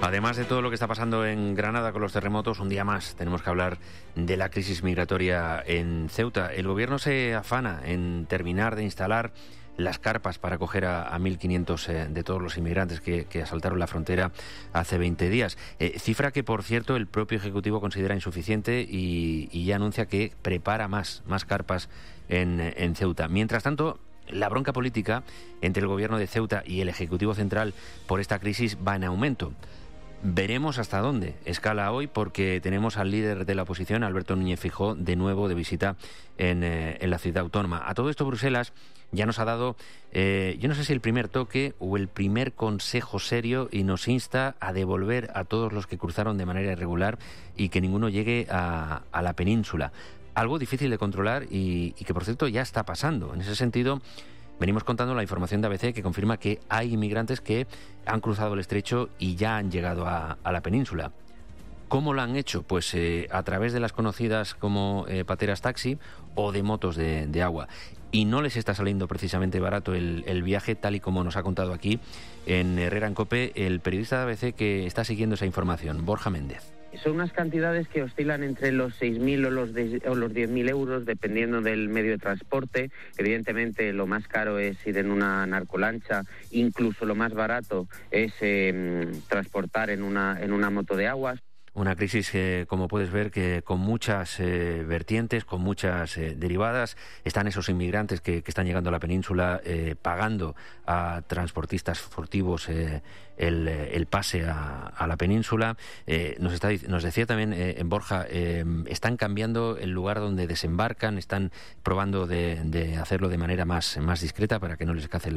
Además de todo lo que está pasando en Granada con los terremotos, un día más tenemos que hablar de la crisis migratoria en Ceuta. El gobierno se afana en terminar de instalar las carpas para acoger a 1.500 de todos los inmigrantes que asaltaron la frontera hace 20 días. Cifra que, por cierto, el propio Ejecutivo considera insuficiente y ya anuncia que prepara más carpas en Ceuta. Mientras tanto, la bronca política entre el gobierno de Ceuta y el Ejecutivo Central por esta crisis va en aumento. Veremos hasta dónde escala hoy, porque tenemos al líder de la oposición, Alberto Núñez Feijóo, de nuevo de visita en la ciudad autónoma. A todo esto, Bruselas ya nos ha dado, yo no sé si el primer toque o el primer consejo serio, y nos insta a devolver a todos los que cruzaron de manera irregular y que ninguno llegue a la península. Algo difícil de controlar y que, por cierto, ya está pasando. En ese sentido, venimos contando la información de ABC que confirma que hay inmigrantes que han cruzado el estrecho y ya han llegado a la península. ¿Cómo lo han hecho? Pues a través de las conocidas como pateras taxi o de motos de agua. Y no les está saliendo precisamente barato el viaje, tal y como nos ha contado aquí en Herrera en COPE el periodista de ABC que está siguiendo esa información, Borja Méndez. Son unas cantidades que oscilan entre los 6.000 o los 10.000 euros, dependiendo del medio de transporte. Evidentemente, lo más caro es ir en una narcolancha, incluso lo más barato es transportar en una moto de aguas. Una crisis, como puedes ver, que con muchas vertientes, con muchas derivadas. Están esos inmigrantes que están llegando a la península pagando a transportistas furtivos el pase a la península. Nos decía también Borja, están cambiando el lugar donde desembarcan, están probando de hacerlo de manera más discreta para que no les cace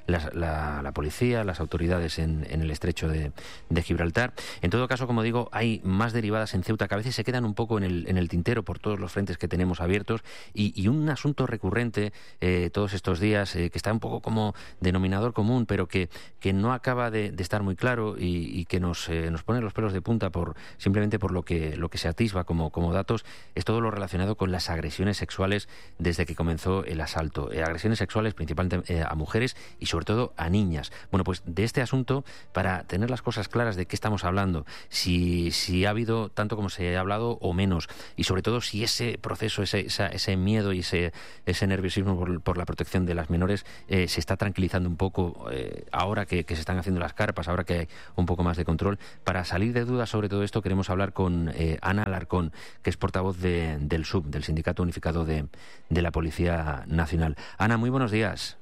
la policía, las autoridades en el estrecho de Gibraltar. En todo caso, como digo, hay más derivadas en Ceuta que a veces se quedan un poco en el tintero por todos los frentes que tenemos abiertos, y un asunto recurrente todos estos días que está un poco como denominador común, pero que no acaba de estar muy claro y que nos pone los pelos de punta simplemente por lo que se atisba como datos, es todo lo relacionado con las agresiones sexuales desde que comenzó el asalto. Agresiones sexuales principalmente a mujeres y sobre todo a niñas. Bueno, pues de este asunto, para tener las cosas claras de qué estamos hablando, si ha habido tanto como se ha hablado o menos, y sobre todo si ese proceso, ese miedo y ese nerviosismo por la protección de las menores se está tranquilizando un poco ahora que se están haciendo las carpas, ahora que hay un poco más de control. Para salir de dudas sobre todo esto, queremos hablar con Ana Alarcón, que es portavoz del SUB, del Sindicato Unificado de la Policía Nacional. Ana, muy buenos días.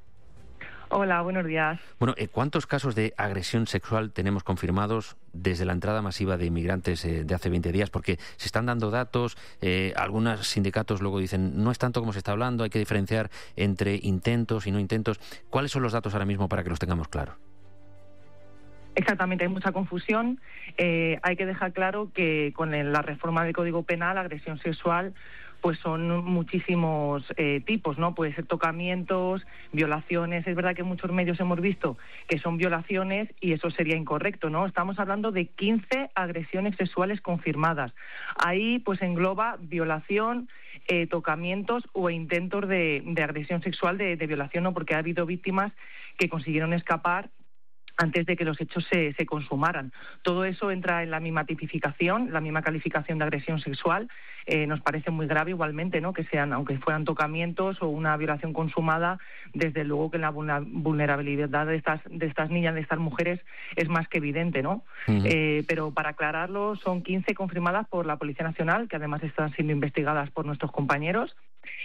Hola, buenos días. Bueno, ¿cuántos casos de agresión sexual tenemos confirmados desde la entrada masiva de inmigrantes de hace 20 días? Porque se están dando datos, algunos sindicatos luego dicen no es tanto como se está hablando, hay que diferenciar entre intentos y no intentos. ¿Cuáles son los datos ahora mismo para que los tengamos claros? Exactamente, hay mucha confusión. Hay que dejar claro que con la reforma del Código Penal, agresión sexual, pues son muchísimos tipos, ¿no? Puede ser tocamientos, violaciones. Es verdad que en muchos medios hemos visto que son violaciones y eso sería incorrecto, ¿no? Estamos hablando de 15 agresiones sexuales confirmadas. Ahí pues engloba violación, tocamientos o intentos de agresión sexual, de violación, ¿no? Porque ha habido víctimas que consiguieron escapar antes de que los hechos se consumaran. Todo eso entra en la misma tipificación, la misma calificación de agresión sexual. Nos parece muy grave igualmente, ¿no? Que sean, aunque fueran tocamientos o una violación consumada, desde luego que la vulnerabilidad de estas niñas, de estas mujeres, es más que evidente, ¿no? Uh-huh. Pero para aclararlo, son 15 confirmadas por la Policía Nacional, que además están siendo investigadas por nuestros compañeros.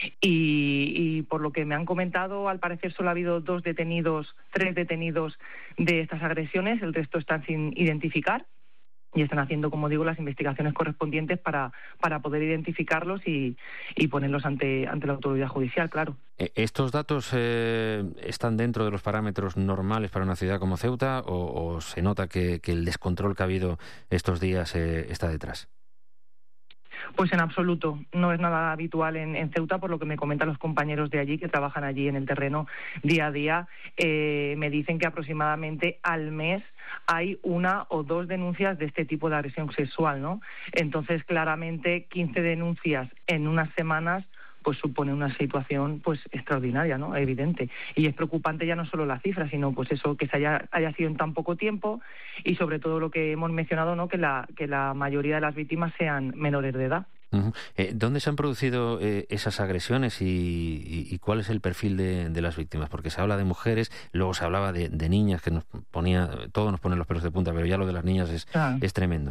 Y por lo que me han comentado, al parecer solo ha habido 3 detenidos de estas agresiones, el resto están sin identificar y están haciendo, como digo, las investigaciones correspondientes para poder identificarlos y ponerlos ante la autoridad judicial, claro. ¿Estos datos están dentro de los parámetros normales para una ciudad como Ceuta o se nota que el descontrol que ha habido estos días está detrás? Pues en absoluto, no es nada habitual en Ceuta, por lo que me comentan los compañeros de allí que trabajan allí en el terreno día a día. Me dicen que aproximadamente al mes hay 1 o 2 denuncias de este tipo de agresión sexual, ¿no? Entonces, claramente, 15 denuncias en unas semanas pues supone una situación pues extraordinaria, ¿no? Evidente. Y es preocupante ya no solo la cifra, sino pues eso, que se haya sido en tan poco tiempo, y sobre todo lo que hemos mencionado, ¿no? Que la mayoría de las víctimas sean menores de edad. Uh-huh. ¿Dónde se han producido esas agresiones y cuál es el perfil de las víctimas? Porque se habla de mujeres, luego se hablaba de niñas, que todo nos pone los pelos de punta, pero ya lo de las niñas es tremendo.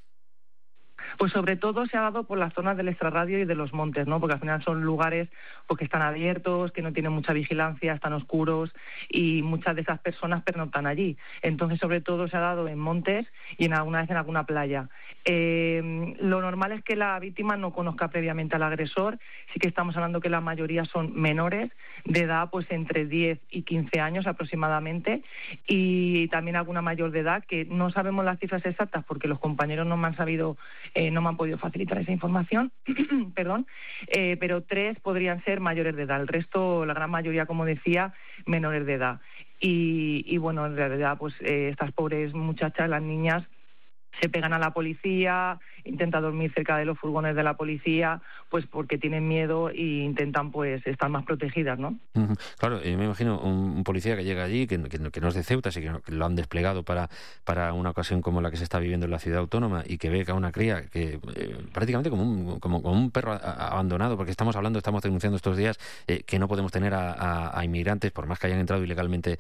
Pues sobre todo se ha dado por las zonas del extrarradio y de los montes, ¿no? Porque al final son lugares pues, que están abiertos, que no tienen mucha vigilancia, están oscuros, y muchas de esas personas pernoctan allí. Entonces, sobre todo se ha dado en montes y alguna vez en alguna playa. Lo normal es que la víctima no conozca previamente al agresor. Sí que estamos hablando que la mayoría son menores de edad, pues entre 10 y 15 años aproximadamente, y también alguna mayor de edad, que no sabemos las cifras exactas porque los compañeros no me han podido facilitar esa información, perdón, pero 3 podrían ser mayores de edad. El resto, la gran mayoría, como decía, menores de edad. Y bueno, en realidad, pues estas pobres muchachas, las niñas, se pegan a la policía, intentan dormir cerca de los furgones de la policía, pues porque tienen miedo e intentan pues estar más protegidas, ¿no? Uh-huh. Claro, yo me imagino un policía que llega allí, que no es de Ceuta, así que lo han desplegado para una ocasión como la que se está viviendo en la ciudad autónoma, y que ve a una cría que prácticamente como un perro abandonado, porque estamos denunciando estos días que no podemos tener a inmigrantes, por más que hayan entrado ilegalmente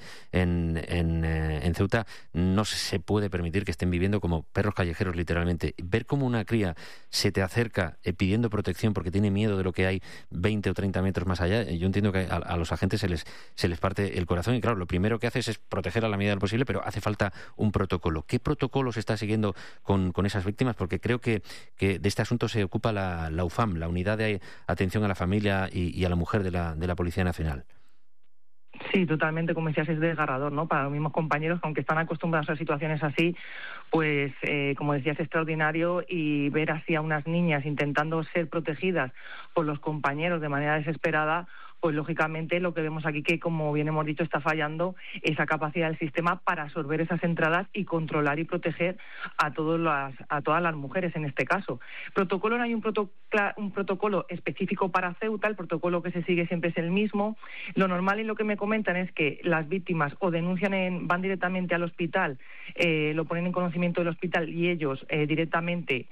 en Ceuta, no se puede permitir que estén viviendo como perros callejeros, literalmente. Ver cómo una cría se te acerca pidiendo protección porque tiene miedo de lo que hay 20 o 30 metros más allá, yo entiendo que a los agentes se les parte el corazón, y claro, lo primero que haces es proteger a la medida de lo posible, pero hace falta un protocolo. ¿Qué protocolo se está siguiendo con esas víctimas? Porque creo que de este asunto se ocupa la UFAM, la Unidad de Atención a la Familia y a la Mujer de la Policía Nacional. Sí, totalmente, como decías, es desgarrador, ¿no? Para los mismos compañeros, aunque están acostumbrados a situaciones así, pues, como decías, es extraordinario, y ver así a unas niñas intentando ser protegidas por los compañeros de manera desesperada, pues lógicamente lo que vemos aquí, que como bien hemos dicho, está fallando esa capacidad del sistema para absorber esas entradas y controlar y proteger a todas las mujeres en este caso. Protocolo, no hay un protocolo específico para Ceuta, el protocolo que se sigue siempre es el mismo. Lo normal, y lo que me comentan, es que las víctimas o denuncian, van directamente al hospital, lo ponen en conocimiento del hospital, y ellos directamente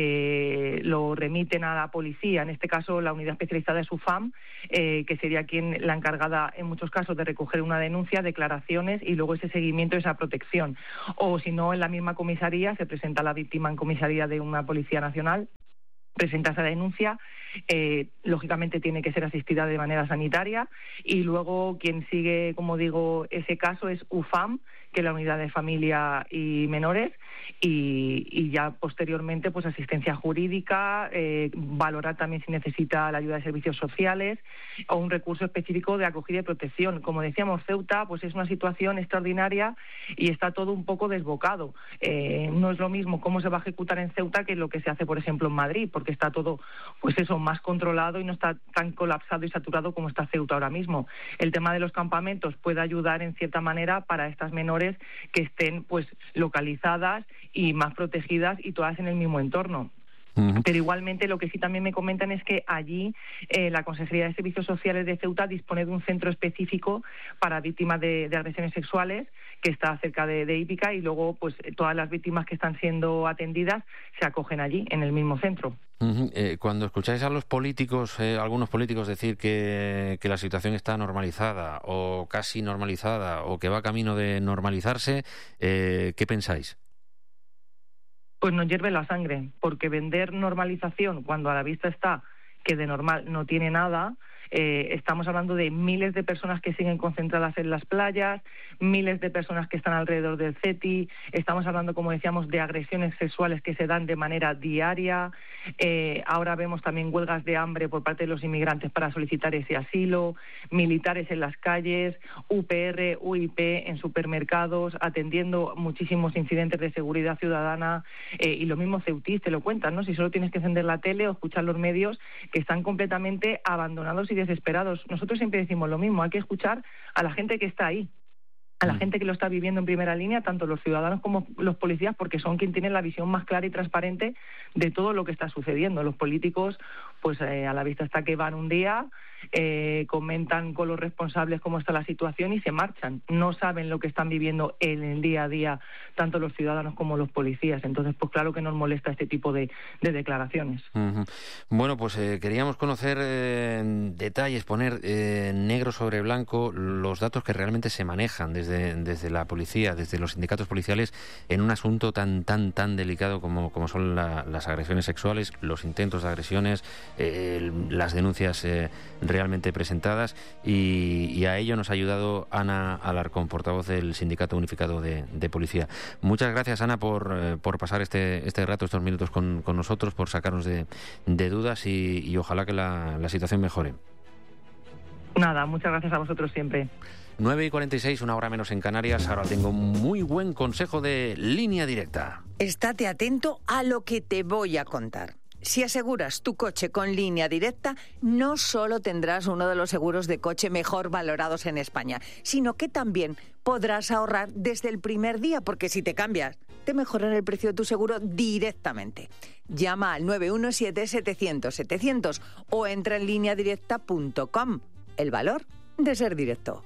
lo remiten a la policía, en este caso la unidad especializada es UFAM, que sería la encargada en muchos casos de recoger una denuncia, declaraciones y luego ese seguimiento, esa protección. O si no, en la misma comisaría se presenta la víctima en comisaría de una policía nacional, presenta esa denuncia, lógicamente tiene que ser asistida de manera sanitaria, y luego quien sigue, como digo, ese caso es UFAM, que es la Unidad de Familia y Menores, y ya posteriormente pues asistencia jurídica, valorar también si necesita la ayuda de servicios sociales o un recurso específico de acogida y protección. Como decíamos, Ceuta pues es una situación extraordinaria y está todo un poco desbocado. No es lo mismo cómo se va a ejecutar en Ceuta que lo que se hace, por ejemplo, en Madrid, porque está todo pues eso, más controlado y no está tan colapsado y saturado como está Ceuta ahora mismo. El tema de los campamentos puede ayudar en cierta manera para estas menores que estén pues localizadas y más protegidas, y todas en el mismo entorno. Uh-huh. Pero igualmente lo que sí también me comentan es que allí la Consejería de Servicios Sociales de Ceuta dispone de un centro específico para víctimas de agresiones sexuales, que está cerca de Hípica, y luego pues todas las víctimas que están siendo atendidas se acogen allí, en el mismo centro. Uh-huh. Cuando escucháis a los políticos, algunos políticos decir que la situación está normalizada o casi normalizada o que va camino de normalizarse, ¿qué pensáis? Pues nos hierve la sangre, porque vender normalización cuando a la vista está que de normal no tiene nada. Estamos hablando de miles de personas que siguen concentradas en las playas, miles de personas que están alrededor del CETI, estamos hablando, como decíamos, de agresiones sexuales que se dan de manera diaria. Ahora vemos también huelgas de hambre por parte de los inmigrantes para solicitar ese asilo, militares en las calles, UPR, UIP en supermercados, atendiendo muchísimos incidentes de seguridad ciudadana, y lo mismo ceutíes te lo cuentan, ¿no? Si solo tienes que encender la tele o escuchar los medios, que están completamente abandonados y desesperados. Nosotros siempre decimos lo mismo, hay que escuchar a la gente que está ahí, a la gente que lo está viviendo en primera línea, tanto los ciudadanos como los policías, porque son quienes tienen la visión más clara y transparente de todo lo que está sucediendo. Los políticos pues a la vista está que van un día, comentan con los responsables cómo está la situación y se marchan. No saben lo que están viviendo en el día a día, tanto los ciudadanos como los policías. Entonces, pues claro que nos molesta este tipo de declaraciones. Uh-huh. Bueno, pues queríamos conocer detalles, poner negro sobre blanco los datos que realmente se manejan desde la policía, desde los sindicatos policiales, en un asunto tan delicado como son las agresiones sexuales, los intentos de agresiones, las denuncias realmente presentadas, y a ello nos ha ayudado Ana Alarcón, portavoz del Sindicato Unificado de Policía. Muchas gracias, Ana, por pasar este rato, estos minutos con nosotros, por sacarnos de dudas y ojalá que la situación mejore. Nada, muchas gracias a vosotros siempre. 9:46, una hora menos en Canarias. Ahora tengo un muy buen consejo de Línea Directa. Estate atento a lo que te voy a contar. Si aseguras tu coche con Línea Directa, no solo tendrás uno de los seguros de coche mejor valorados en España, sino que también podrás ahorrar desde el primer día, porque si te cambias, te mejoran el precio de tu seguro directamente. Llama al 917-700-700 o entra en lineadirecta.com. El valor de ser directo.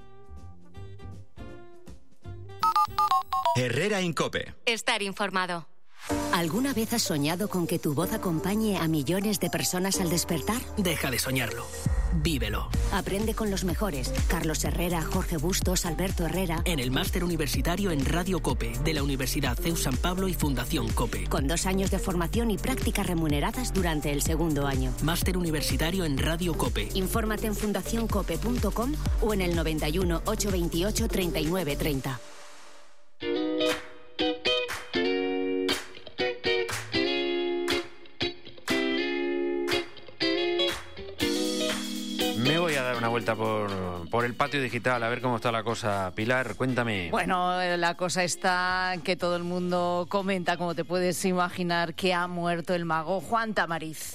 Herrera Incope. Estar informado. ¿Alguna vez has soñado con que tu voz acompañe a millones de personas al despertar? Deja de soñarlo. Vívelo. Aprende con los mejores. Carlos Herrera, Jorge Bustos, Alberto Herrera. En el máster universitario en Radio COPE de la Universidad CEU San Pablo y Fundación COPE. Con 2 años de formación y prácticas remuneradas durante el segundo año. Máster universitario en Radio COPE. Infórmate en fundacioncope.com o en el 91 828 3930. Una vuelta por el patio digital, a ver cómo está la cosa. Pilar, cuéntame. Bueno, la cosa está que todo el mundo comenta, como te puedes imaginar, que ha muerto el mago Juan Tamariz.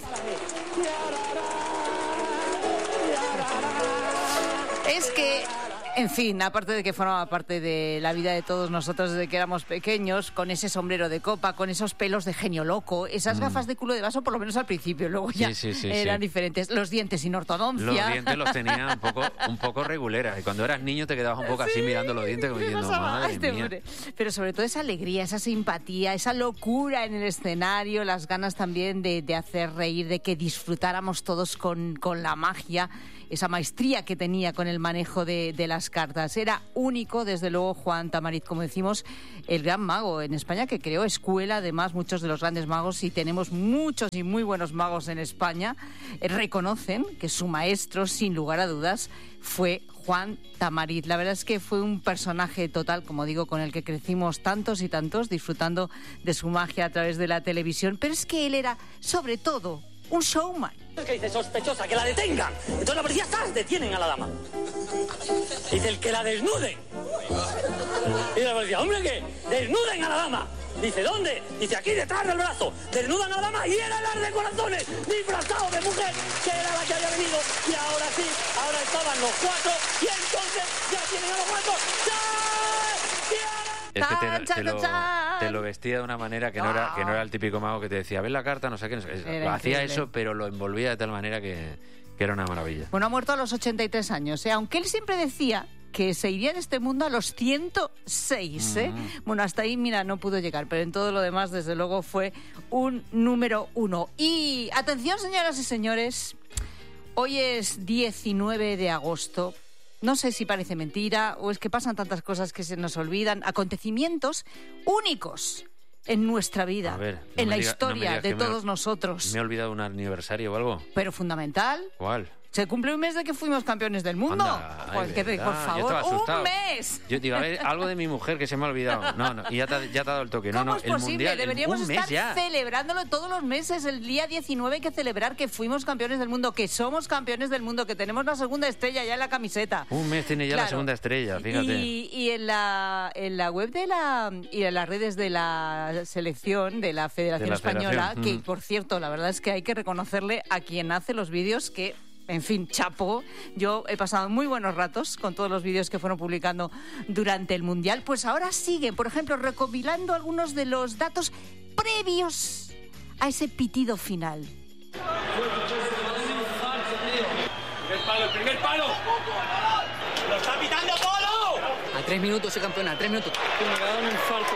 Es que, en fin, aparte de que formaba parte de la vida de todos nosotros desde que éramos pequeños, con ese sombrero de copa, con esos pelos de genio loco, esas gafas de culo de vaso, por lo menos al principio, luego ya eran diferentes. Los dientes sin ortodoncia. Los dientes los tenía un poco regulera, y cuando eras niño te quedabas un poco así mirando los dientes como diciendo, madre mía. Pero sobre todo esa alegría, esa simpatía, esa locura en el escenario, las ganas también de hacer reír, de que disfrutáramos todos con la magia, esa maestría que tenía con el manejo de las cartas. Era único, desde luego, Juan Tamariz, como decimos, el gran mago en España, que creó escuela, además, muchos de los grandes magos, y tenemos muchos y muy buenos magos en España, reconocen que su maestro, sin lugar a dudas, fue Juan Tamariz. La verdad es que fue un personaje total, como digo, con el que crecimos tantos y tantos, disfrutando de su magia a través de la televisión, pero es que él era, sobre todo, un showman. ¿Qué dice? Sospechosa, que la detengan. Entonces la policía está, detienen a la dama. Dice el que la desnuden. Y la policía, hombre, ¿qué? Desnuden a la dama. Dice, ¿dónde? Dice, aquí detrás del brazo. Desnudan a la dama y era el de corazones, disfrazado de mujer, que era la que había venido. Y ahora sí, ahora estaban los 4 y entonces ya tienen a los 4. Es que te lo vestía de una manera que no era el típico mago que te decía, ven la carta, no sé qué. Hacía eso, pero lo envolvía de tal manera que era una maravilla. Bueno, ha muerto a los 83 años, aunque él siempre decía que se iría de este mundo a los 106. Bueno, hasta ahí, mira, no pudo llegar, pero en todo lo demás, desde luego, fue un número 1. Y atención, señoras y señores, hoy es 19 de agosto. No sé si parece mentira o es que pasan tantas cosas que se nos olvidan. Acontecimientos únicos en nuestra vida, en la historia de todos nosotros. ¿Me he olvidado un aniversario o algo? Pero fundamental. ¿Cuál? Se cumple un mes de que fuimos campeones del mundo. Anda, por favor, ¡un mes! Yo digo, a ver, algo de mi mujer que se me ha olvidado. No, y ya te ha dado el toque. ¿Cómo es el posible? mundial, deberíamos estar ya celebrándolo todos los meses. El día 19 hay que celebrar que fuimos campeones del mundo, que somos campeones del mundo, que tenemos la segunda estrella ya en la camiseta. Un mes tiene ya la segunda estrella, fíjate. Y en la web y en las redes de la selección, de la Federación Española, que por cierto, la verdad es que hay que reconocerle a quien hace los vídeos que... En fin, chapo. Yo he pasado muy buenos ratos con todos los vídeos que fueron publicando durante el Mundial. Pues ahora siguen, por ejemplo, recopilando algunos de los datos previos a ese pitido final. el primer palo. ¡Lo está pitando Polo! A 3 minutos se campeona, a 3 minutos. Me ha dado un infarto.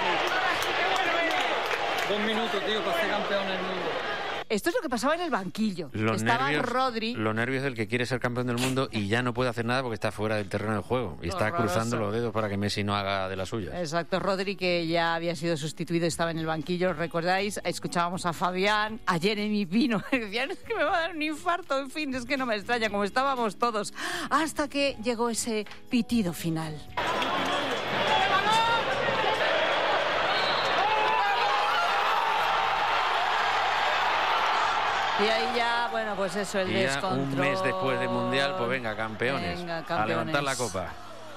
2 minutos, tío, para ser campeón del mundo. Esto es lo que pasaba en el banquillo. Estaba Rodri. Los nervios del que quiere ser campeón del mundo y ya no puede hacer nada porque está fuera del terreno de juego. Y está cruzando los dedos para que Messi no haga de las suyas. Exacto, Rodri, que ya había sido sustituido, estaba en el banquillo, ¿recordáis? Escuchábamos a Fabián, a Jeremy Pino, decían, es que me va a dar un infarto, en fin, es que no me extraña, como estábamos todos, hasta que llegó ese pitido final. Y ahí ya, bueno, pues eso, el descontrol. Un mes después del Mundial, pues venga, campeones. A levantar la copa.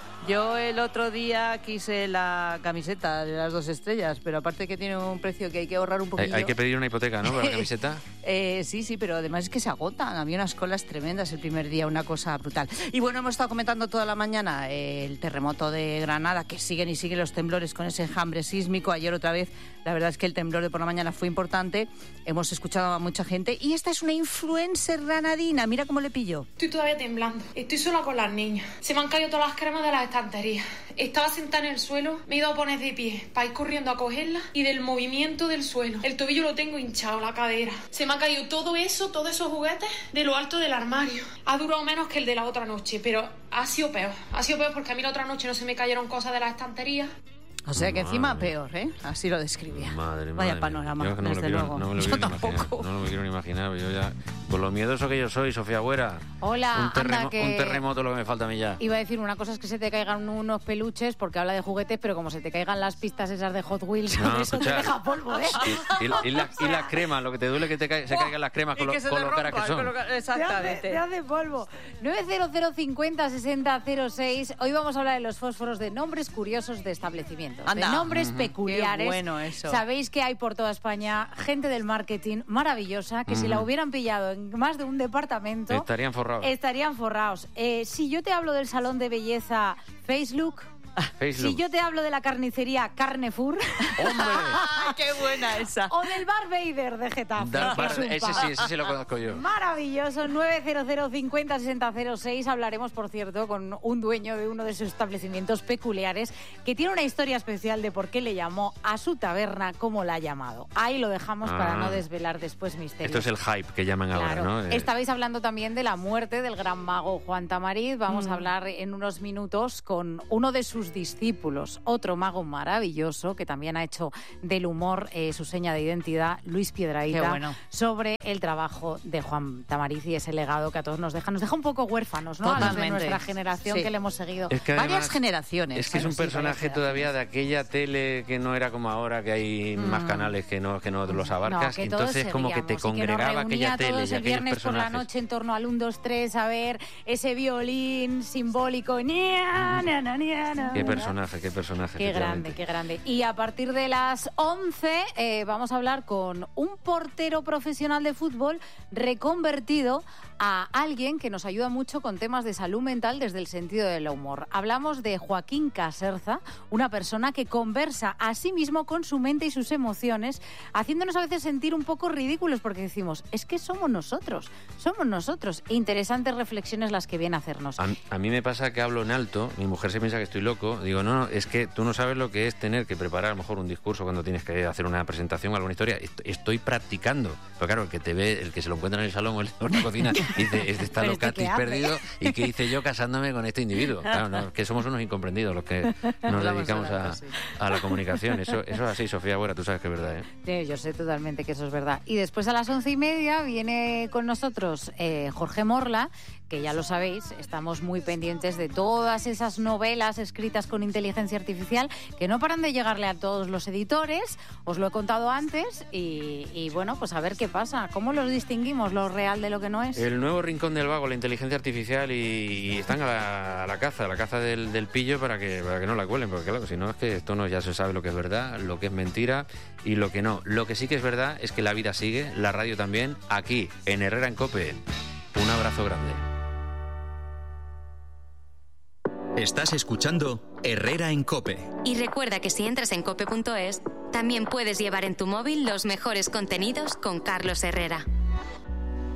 Yo el otro día quise la camiseta de las 2 estrellas, pero aparte que tiene un precio que hay que ahorrar un poquillo. Hay que pedir una hipoteca, ¿no? Para la camiseta. Sí, pero además es que se agotan. Había unas colas tremendas el primer día, una cosa brutal. Y bueno, hemos estado comentando toda la mañana el terremoto de Granada, que siguen y siguen los temblores con ese enjambre sísmico. Ayer otra vez, la verdad es que el temblor de por la mañana fue importante. Hemos escuchado a mucha gente. Y esta es una influencer granadina. Mira cómo le pilló. Estoy todavía temblando. Estoy sola con las niñas. Se me han caído todas las cremas de las estanterías. Estaba sentada en el suelo, me he ido a poner de pie para ir corriendo a cogerla y del movimiento del suelo. El tobillo lo tengo hinchado, la cadera. Se me ha caído todo eso, todos esos juguetes de lo alto del armario. Ha durado menos que el de la otra noche, pero ha sido peor. Ha sido peor porque a mí la otra noche no se me cayeron cosas de las estanterías. O sea que encima peor, ¿eh? Así lo describía. Vaya panorama, yo desde luego. No me lo quiero imaginar. No me quiero ni imaginar. Yo ya, con lo miedoso que yo soy, Sofía Güera. Hola, un terremoto lo que me falta a mí ya. Iba a decir, una cosa es que se te caigan unos peluches, porque habla de juguetes, pero como se te caigan las pistas esas de Hot Wheels, eso te deja polvo, ¿eh? Y las cremas, lo que te duele que se caigan las cremas con lo caras que son. Exactamente. Te hace polvo. 900 50 60 06. Hoy vamos a hablar de los fósforos, de nombres curiosos de establecimientos. Anda. De nombres peculiares. Qué bueno eso. Sabéis que hay por toda España gente del marketing maravillosa que si la hubieran pillado en más de un departamento estarían forrados. Si yo te hablo del salón de belleza Facelook, si yo te hablo de la carnicería Carnefur, ¡hombre! ¡Qué buena esa! O del Bar Vader de Getafe. Ese sí lo conozco yo. Maravilloso. 900 50 60 06. Hablaremos, por cierto, con un dueño de uno de sus establecimientos peculiares que tiene una historia especial de por qué le llamó a su taberna como la ha llamado. Ahí lo dejamos para no desvelar después misterios. Esto es el hype que llaman ahora, ¿no? Estabais hablando también de la muerte del gran mago Juan Tamariz. Vamos a hablar en unos minutos con uno de sus discípulos, otro mago maravilloso que también ha hecho del humor su seña de identidad, Luis Piedrahita, sobre el trabajo de Juan Tamariz y ese legado que a todos nos deja un poco huérfanos, ¿no? Totalmente. A los de nuestra generación que le hemos seguido. Es que varias generaciones. Es que es un personaje todavía de aquella tele que no era como ahora, que hay más canales que no los abarcas. Que entonces como que te congregaba aquella tele todos y el aquellos viernes personajes. por la noche en torno al 1, 2, 3 a ver ese violín simbólico. Qué personaje. Qué grande. Y a partir de las 11 vamos a hablar con un portero profesional de fútbol reconvertido a alguien que nos ayuda mucho con temas de salud mental desde el sentido del humor. Hablamos de Joaquín Caserza, una persona que conversa a sí mismo con su mente y sus emociones, haciéndonos a veces sentir un poco ridículos porque decimos, es que somos nosotros. Interesantes reflexiones las que viene a hacernos. A mí me pasa que hablo en alto, mi mujer se piensa que estoy loco, digo, no, es que tú no sabes lo que es tener que preparar a lo mejor un discurso cuando tienes que hacer una presentación o alguna historia. Estoy practicando. Pero claro, el que te ve, el que se lo encuentra en el salón o en la cocina, dice, está locatis perdido, y qué hice yo casándome con este individuo. Claro, no, que somos unos incomprendidos los que nos dedicamos a la comunicación. Eso es así, Sofía Güera, tú sabes que es verdad, ¿eh? Sí, yo sé totalmente que eso es verdad. Y después a las 11:30 viene con nosotros Jorge Morla, que ya lo sabéis, estamos muy pendientes de todas esas novelas escritas con inteligencia artificial que no paran de llegarle a todos los editores. Os lo he contado antes y bueno, pues a ver qué pasa. ¿Cómo los distinguimos, lo real de lo que no es? El nuevo rincón del vago, la inteligencia artificial, y están a la caza del pillo para que no la cuelen, porque claro, si no es que esto no ya se sabe lo que es verdad, lo que es mentira y lo que no. Lo que sí que es verdad es que la vida sigue, la radio también, aquí en Herrera en COPE. Un abrazo grande. Estás escuchando Herrera en COPE. Y recuerda que si entras en cope.es, también puedes llevar en tu móvil los mejores contenidos con Carlos Herrera.